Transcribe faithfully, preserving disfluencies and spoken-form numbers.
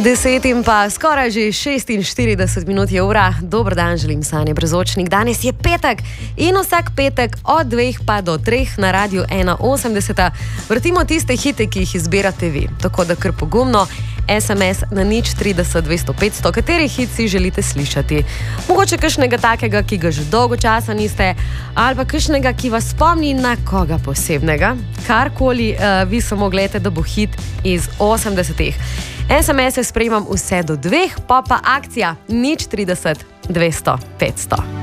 Deset in pa skoraj že šestinštirideset minut je ura. Dober dan, želim Sanja Brezočnik. Danes je petek in vsak petek od dveh pa do treh na Radiu ena osemdeset vrtimo tiste hite, ki jih izbirate vi. Tako da kar pogumno, es em es na nič trideset dvesto petsto, kateri hit si želite slišati. Mogoče kakšnega takega, ki ga že dolgo časa niste, ali pa kakšnega, ki vas spomni na koga posebnega. Karkoli, uh, vi samo gledate, da bo hit iz osemdesetih. es em es sprejemam vse do dveh, pa pa akcija nič trideset dvesto petsto.